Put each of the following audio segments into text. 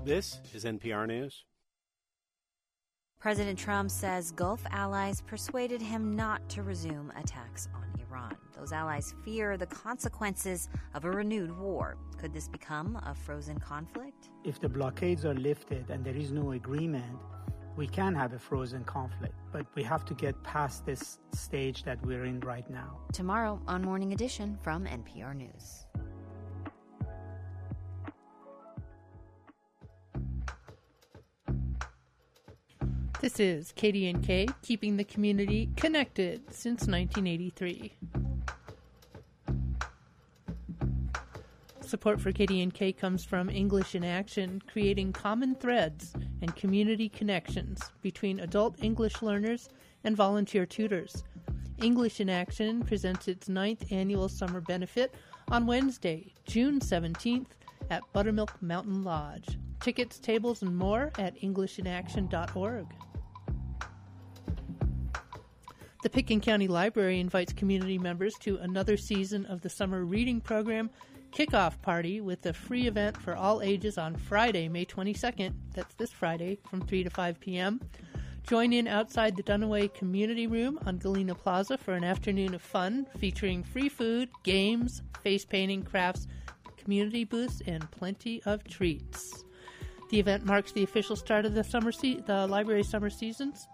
This is NPR News. President Trump says Gulf allies persuaded him not to resume attacks on Iran. Those allies fear the consequences of a renewed war. Could this become a frozen conflict? If the blockades are lifted and there is no agreement, we can have a frozen conflict. But we have to get past this stage that we're in right now. Tomorrow on Morning Edition from NPR News. This is KDNK, keeping the community connected since 1983. Support for KDNK comes from English in Action, creating common threads and community connections between adult English learners and volunteer tutors. English in Action presents its 9th annual summer benefit on Wednesday, June 17th at Buttermilk Mountain Lodge. Tickets, tables, and more at EnglishinAction.org. The Pitkin County Library invites community members to another season of the summer reading program Kickoff Party with a free event for all ages on Friday, May 22nd. That's this Friday from 3 to 5 p.m. Join in outside the Dunaway Community Room on Galena Plaza for an afternoon of fun featuring free food, games, face painting, crafts, community booths, and plenty of treats. The event marks the official start of the library's summer seasons.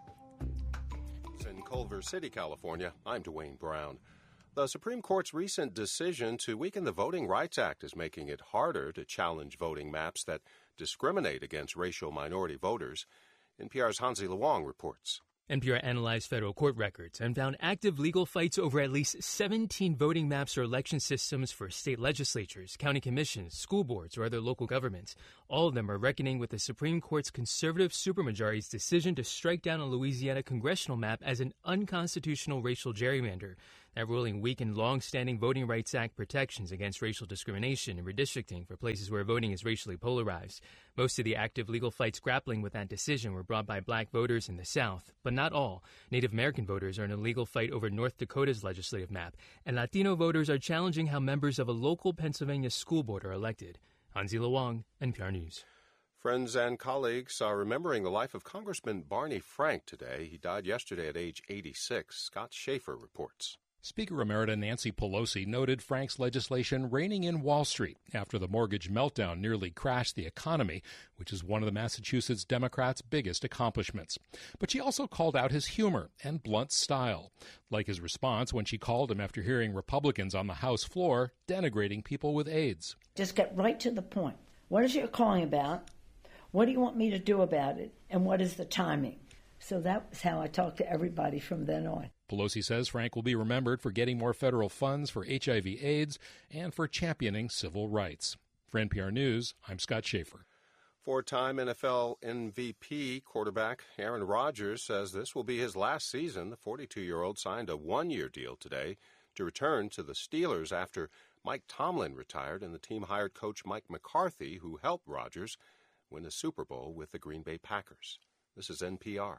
In Culver City, California, I'm Dwayne Brown. The Supreme Court's recent decision to weaken the Voting Rights Act is making it harder to challenge voting maps that discriminate against racial minority voters. NPR's Hansi Luong reports. NPR analyzed federal court records and found active legal fights over at least 17 voting maps or election systems for state legislatures, county commissions, school boards, or other local governments. All of them are reckoning with the Supreme Court's conservative supermajority's decision to strike down a Louisiana congressional map as an unconstitutional racial gerrymander. That ruling weakened long-standing Voting Rights Act protections against racial discrimination and redistricting for places where voting is racially polarized. Most of the active legal fights grappling with that decision were brought by black voters in the South, but not all. Native American voters are in a legal fight over North Dakota's legislative map, and Latino voters are challenging how members of a local Pennsylvania school board are elected. Hansi Luong, NPR News. Friends and colleagues are remembering the life of Congressman Barney Frank today. He died yesterday at age 86. Scott Schaefer reports. Speaker Emerita Nancy Pelosi noted Frank's legislation reining in Wall Street after the mortgage meltdown nearly crashed the economy, which is one of the Massachusetts Democrats' biggest accomplishments. But she also called out his humor and blunt style, like his response when she called him after hearing Republicans on the House floor denigrating people with AIDS. Just get right to the point. What is it you're calling about? What do you want me to do about it? And what is the timing? So that was how I talked to everybody from then on. Pelosi says Frank will be remembered for getting more federal funds for HIV/AIDS and for championing civil rights. For NPR News, I'm Scott Schaefer. Four-time NFL MVP quarterback Aaron Rodgers says this will be his last season. The 42-year-old signed a one-year deal today to return to the Steelers after Mike Tomlin retired and the team hired coach Mike McCarthy, who helped Rodgers win a Super Bowl with the Green Bay Packers. This is NPR.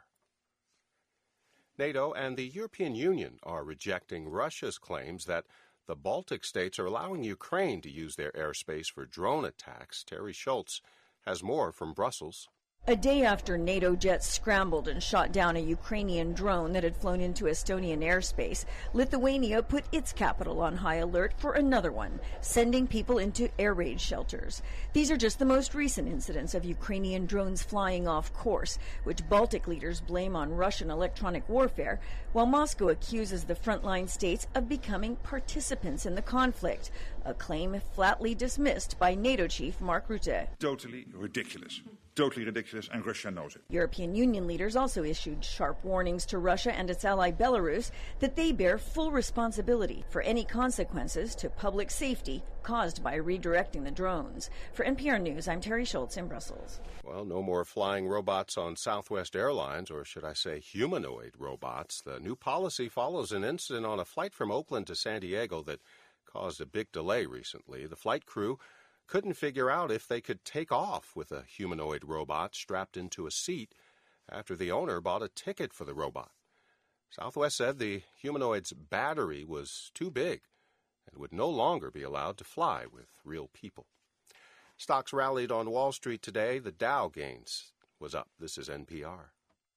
NATO and the European Union are rejecting Russia's claims that the Baltic states are allowing Ukraine to use their airspace for drone attacks. Terry Schultz has more from Brussels. A day after NATO jets scrambled and shot down a Ukrainian drone that had flown into Estonian airspace, Lithuania put its capital on high alert for another one, sending people into air raid shelters. These are just the most recent incidents of Ukrainian drones flying off course, which Baltic leaders blame on Russian electronic warfare, while Moscow accuses the frontline states of becoming participants in the conflict, a claim flatly dismissed by NATO chief Mark Rutte. Totally ridiculous. Totally ridiculous, and Russia knows it. European Union leaders also issued sharp warnings to Russia and its ally Belarus that they bear full responsibility for any consequences to public safety caused by redirecting the drones. For NPR News, I'm Terry Schultz in Brussels. Well, no more flying robots on Southwest Airlines, or should I say humanoid robots. The new policy follows an incident on a flight from Oakland to San Diego that caused a big delay recently. The flight crew couldn't figure out if they could take off with a humanoid robot strapped into a seat after the owner bought a ticket for the robot. Southwest said the humanoid's battery was too big and would no longer be allowed to fly with real people. Stocks rallied on Wall Street today. The Dow gains was up. This is NPR.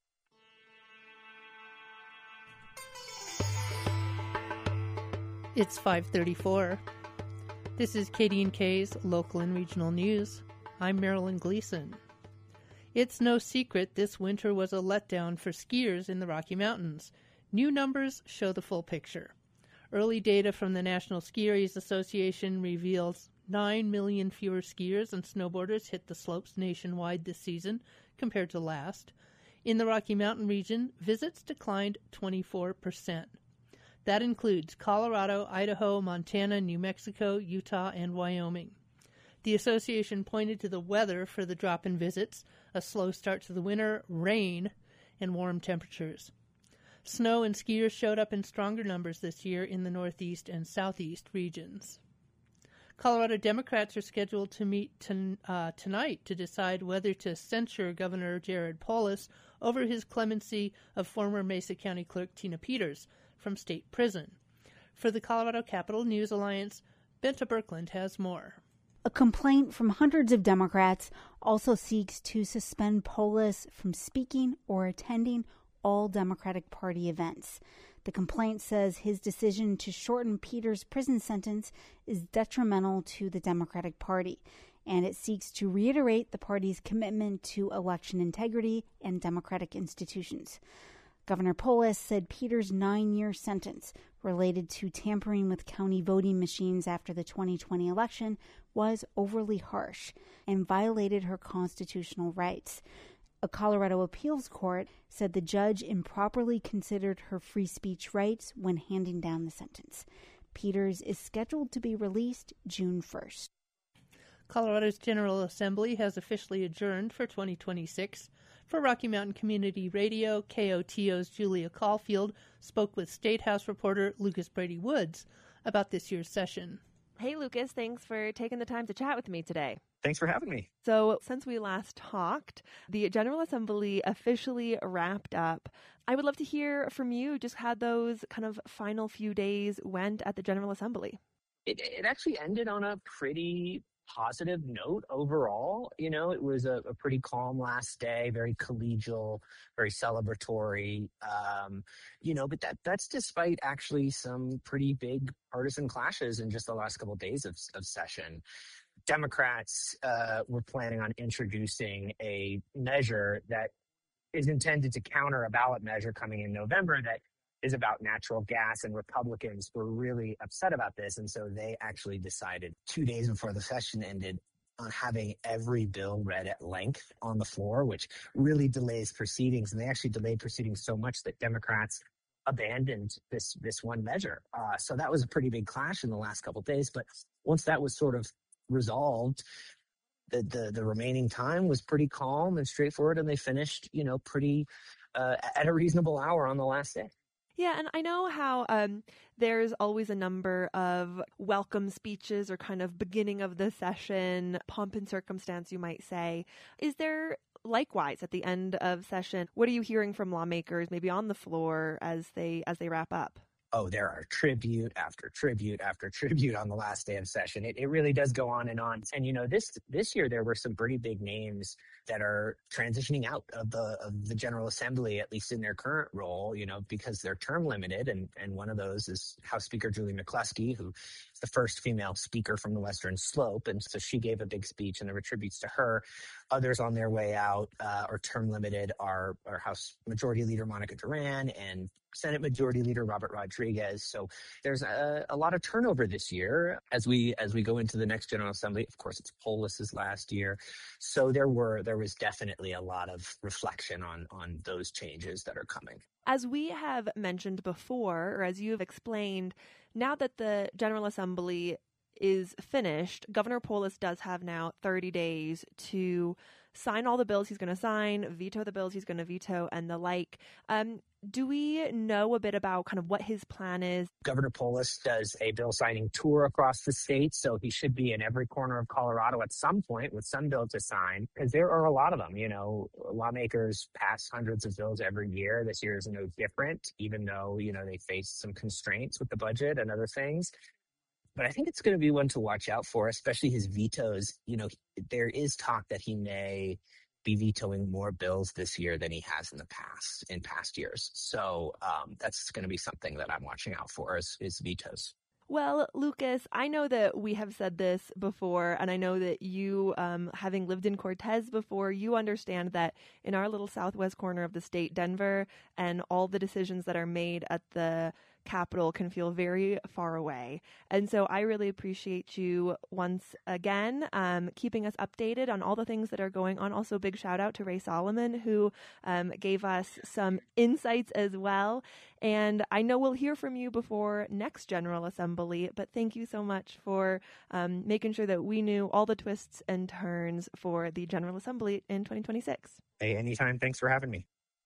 It's 5:34. This is KD&K's local and regional news. I'm Marilyn Gleason. It's no secret this winter was a letdown for skiers in the Rocky Mountains. New numbers show the full picture. Early data from the National Skiers Association reveals 9 million fewer skiers and snowboarders hit the slopes nationwide this season compared to last. In the Rocky Mountain region, visits declined 24%. That includes Colorado, Idaho, Montana, New Mexico, Utah, and Wyoming. The association pointed to the weather for the drop in visits, a slow start to the winter, rain, and warm temperatures. Snow and skiers showed up in stronger numbers this year in the Northeast and Southeast regions. Colorado Democrats are scheduled to meet tonight to decide whether to censure Governor Jared Polis over his clemency of former Mesa County Clerk Tina Peters from state prison. For the Colorado Capital News Alliance, Benta Birkeland has more. A complaint from hundreds of Democrats also seeks to suspend Polis from speaking or attending all Democratic Party events. The complaint says his decision to shorten Peters' prison sentence is detrimental to the Democratic Party, and it seeks to reiterate the party's commitment to election integrity and democratic institutions. Governor Polis said Peters' 9-year sentence related to tampering with county voting machines after the 2020 election was overly harsh and violated her constitutional rights. A Colorado appeals court said the judge improperly considered her free speech rights when handing down the sentence. Peters is scheduled to be released June 1st. Colorado's General Assembly has officially adjourned for 2026. For Rocky Mountain Community Radio, KOTO's Julia Caulfield spoke with State House reporter Lucas Brady Woods about this year's session. Hey, Lucas, thanks for taking the time to chat with me today. Thanks for having me. So, since we last talked, the General Assembly officially wrapped up. I would love to hear from you just how those kind of final few days went at the General Assembly. It actually ended on a pretty positive note overall. You know, it was a pretty calm last day, very collegial, very celebratory, but that's despite actually some pretty big partisan clashes in just the last couple of days of session. Democrats were planning on introducing a measure that is intended to counter a ballot measure coming in November that is about natural gas, and Republicans were really upset about this. And so they actually decided 2 days before the session ended on having every bill read at length on the floor, which really delays proceedings. And they actually delayed proceedings so much that Democrats abandoned this one measure. So that was a pretty big clash in the last couple of days. But once that was sort of resolved, the remaining time was pretty calm and straightforward, and they finished, pretty at a reasonable hour on the last day. Yeah, and I know how there's always a number of welcome speeches or kind of beginning of the session, pomp and circumstance, you might say. Is there likewise at the end of session? What are you hearing from lawmakers maybe on the floor as they wrap up? Oh, there are tribute after tribute after tribute on the last day of session. It really does go on. And, this year there were some pretty big names that are transitioning out of the General Assembly, at least in their current role, because they're term limited. And one of those is House Speaker Julie McCluskey, who is the first female speaker from the Western Slope. And so she gave a big speech, and there were tributes to her. Others on their way out or term limited are House Majority Leader Monica Duran and Senate Majority Leader Robert Rodriguez. So there's a lot of turnover this year as we go into the next General Assembly. Of course, it's Polis's last year. So there was definitely a lot of reflection on those changes that are coming. As we have mentioned before, or as you have explained, now that the General Assembly is finished, Governor Polis does have now 30 days to sign all the bills he's going to sign, veto the bills he's going to veto, and the like. Do we know a bit about kind of what his plan is? Governor Polis does a bill signing tour across the state, so he should be in every corner of Colorado at some point with some bill to sign, because there are a lot of them. Lawmakers pass hundreds of bills every year. This year is no different, even though, they face some constraints with the budget and other things. But I think it's going to be one to watch out for, especially his vetoes. There is talk that he may be vetoing more bills this year than he has in past years. So that's going to be something that I'm watching out for is vetoes. Well, Lucas, I know that we have said this before, and I know that you, having lived in Cortez before, you understand that in our little southwest corner of the state, Denver, and all the decisions that are made at the Capitol can feel very far away. And so I really appreciate you once again keeping us updated on all the things that are going on. Also, big shout out to Ray Solomon, who gave us some insights as well. And I know we'll hear from you before next General Assembly, but thank you so much for making sure that we knew all the twists and turns for the General Assembly in 2026. Hey, anytime. Thanks for having me.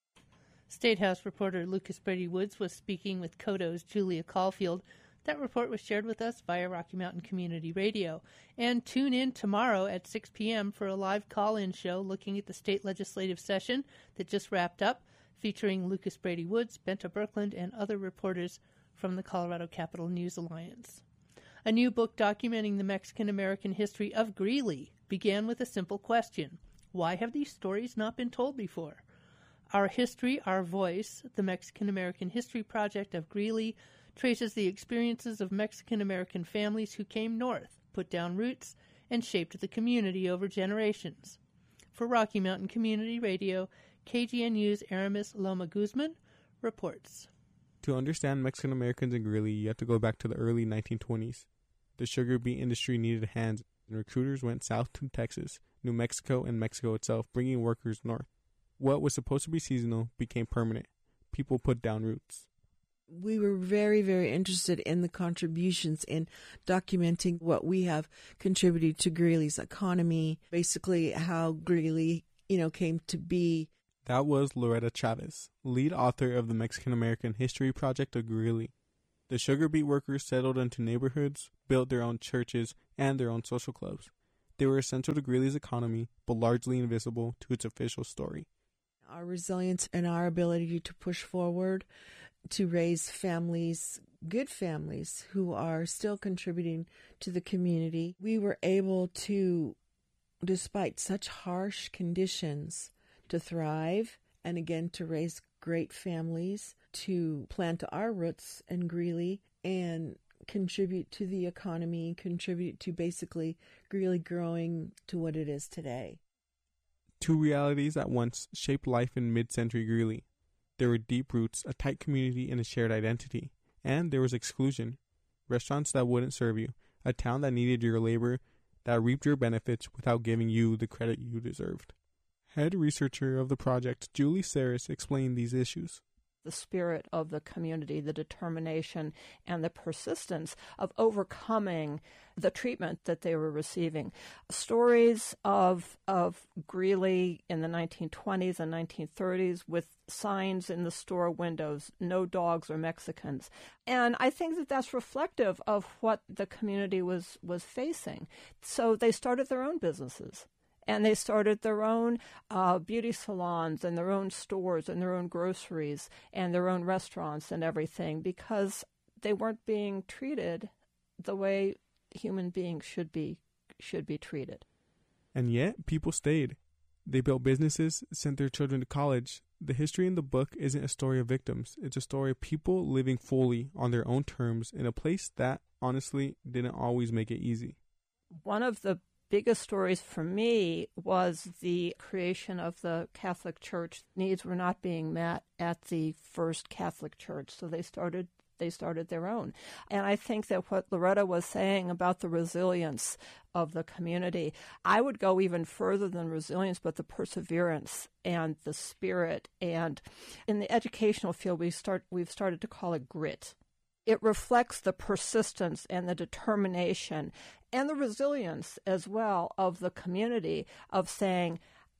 State House reporter Lucas Brady Woods was speaking with KOTO's Julia Caulfield. That report was shared with us via Rocky Mountain Community Radio. And tune in tomorrow at 6 p.m. for a live call-in show looking at the state legislative session that just wrapped up, featuring Lucas Brady Woods, Benta Birkeland, and other reporters from the Colorado Capital News Alliance. A new book documenting the Mexican-American history of Greeley began with a simple question: why have these stories not been told before? Our History, Our Voice, the Mexican-American History Project of Greeley, traces the experiences of Mexican-American families who came north, put down roots, and shaped the community over generations. For Rocky Mountain Community Radio, KGNU's Aramis Loma Guzman reports. To understand Mexican Americans in Greeley, you have to go back to the early 1920s. The sugar beet industry needed hands, and recruiters went south to Texas, New Mexico, and Mexico itself, bringing workers north. What was supposed to be seasonal became permanent. People put down roots. We were very, very interested in the contributions in documenting what we have contributed to Greeley's economy, basically how Greeley, came to be. That was Loretta Chavez, lead author of the Mexican-American History Project of Greeley. The sugar beet workers settled into neighborhoods, built their own churches, and their own social clubs. They were essential to Greeley's economy, but largely invisible to its official story. Our resilience and our ability to push forward, to raise families, good families who are still contributing to the community. We were able to, despite such harsh conditions, to thrive and again to raise great families, to plant our roots in Greeley and contribute to the economy, contribute to basically Greeley growing to what it is today. Two realities at once shaped life in mid-century Greeley. There were deep roots, a tight community, and a shared identity. And there was exclusion. Restaurants that wouldn't serve you, a town that needed your labor, that reaped your benefits without giving you the credit you deserved. Head researcher of the project, Julie Saris, explained these issues. The spirit of the community, the determination, and the persistence of overcoming the treatment that they were receiving. Stories of Greeley in the 1920s and 1930s with signs in the store windows, no dogs or Mexicans. And I think that that's reflective of what the community was facing. So they started their own businesses. And they started their own beauty salons and their own stores and their own groceries and their own restaurants and everything because they weren't being treated the way human beings should be treated. And yet, people stayed. They built businesses, sent their children to college. The history in the book isn't a story of victims. It's a story of people living fully on their own terms in a place that, honestly, didn't always make it easy. One of the biggest stories for me was the creation of the Catholic Church. Needs were not being met at the first Catholic Church, so they started their own. And I think that what Loretta was saying about the resilience of the community, I would go even further than resilience, but the perseverance and the spirit. And in the educational field, we've started to call it grit. It reflects the persistence and the determination and the resilience as well of the community of saying,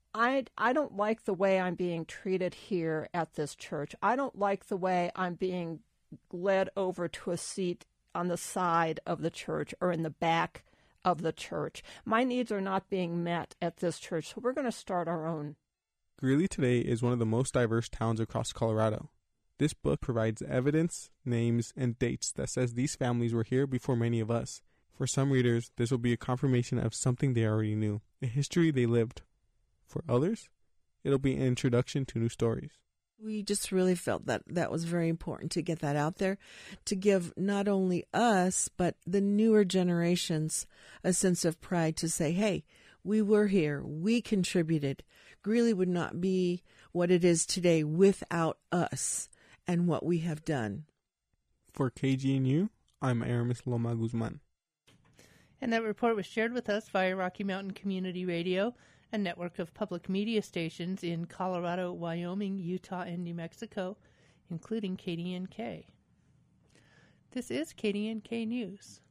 I don't like the way I'm being treated here at this church. I don't like the way I'm being led over to a seat on the side of the church or in the back of the church. My needs are not being met at this church, so we're going to start our own. Greeley today is one of the most diverse towns across Colorado. This book provides evidence, names, and dates that says these families were here before many of us. For some readers, this will be a confirmation of something they already knew, a history they lived. For others, it'll be an introduction to new stories. We just really felt that that was very important to get that out there, to give not only us, but the newer generations a sense of pride to say, hey, we were here, we contributed. Greeley would not be what it is today without us and what we have done. For KGNU, I'm Aramis Loma Guzman. And that report was shared with us via Rocky Mountain Community Radio, a network of public media stations in Colorado, Wyoming, Utah, and New Mexico, including KDNK. This is KDNK News.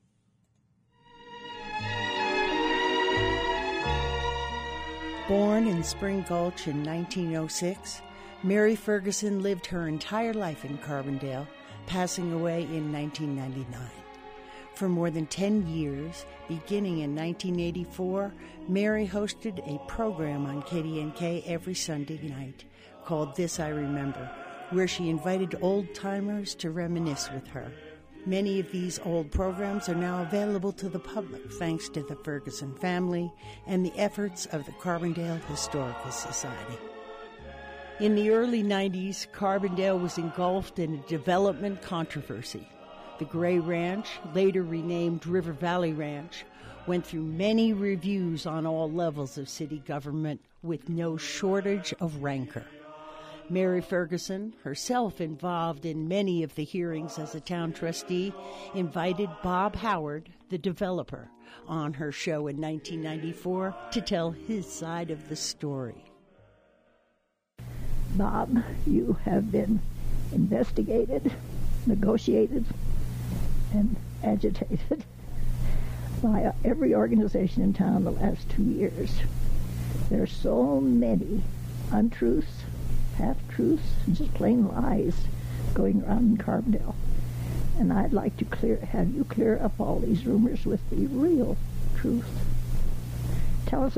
Born in Spring Gulch in 1906, Mary Ferguson lived her entire life in Carbondale, passing away in 1999. For more than 10 years, beginning in 1984, Mary hosted a program on KDNK every Sunday night called This I Remember, where she invited old-timers to reminisce with her. Many of these old programs are now available to the public thanks to the Ferguson family and the efforts of the Carbondale Historical Society. In the early 90s, Carbondale was engulfed in a development controversy. The Gray Ranch, later renamed River Valley Ranch, went through many reviews on all levels of city government with no shortage of rancor. Mary Ferguson, herself involved in many of the hearings as a town trustee, invited Bob Howard, the developer, on her show in 1994 to tell his side of the story. Bob, you have been investigated, negotiated, and agitated by every organization in town the last 2 years. There are so many untruths, half-truths, and just plain lies going around in Carbondale. And I'd like to have you clear up all these rumors with the real truth. Tell us